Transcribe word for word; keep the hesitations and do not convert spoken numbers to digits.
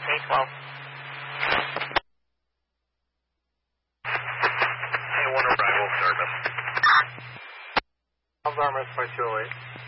K twelve. Hey, Warner Bravo service. Alzheimer's five two oh eight.